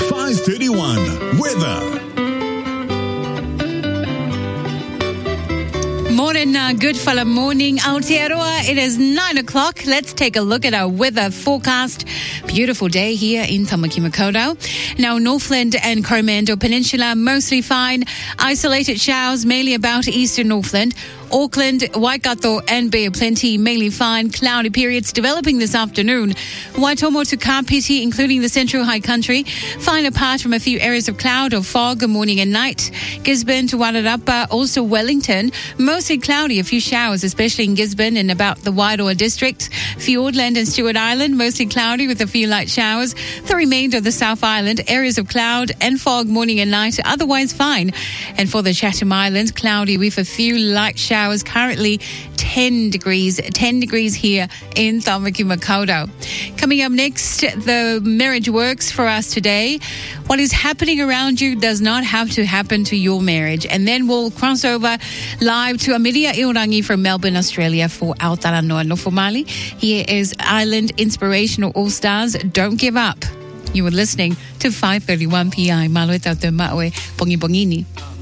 5:31 weather. Morning, good fella morning, Aotearoa. It is 9 o'clock. Let's take a look at our weather forecast. Beautiful day here in Tamaki Makaurau. Now, Northland and Coromandel Peninsula, mostly fine. Isolated showers, mainly about eastern Northland. Auckland, Waikato and Bay of Plenty, mainly fine. Cloudy periods developing this afternoon. Waitomo to Kapiti, including the central high country, fine apart from a few areas of cloud or fog morning and night. Gisborne to Wairarapa, also Wellington, mostly cloudy, a few showers, especially in Gisborne and about the Wairoa district. Fiordland and Stewart Island, mostly cloudy with a few light showers. The remainder of the South Island, areas of cloud and fog morning and night, otherwise fine. And for the Chatham Islands, cloudy with a few light showers. Currently 10 degrees here in Tamaki Makaurau. Coming up next, the marriage works for us today. What is happening around you does not have to happen to your marriage. And then we'll cross over live to Amiria Iorangi from Melbourne, Australia for Aotearoa Nofomali. Here is Island Inspirational All-Stars, Don't Give Up. You were listening to 5:31 PI. Malo e tau te maue, pongi pongini.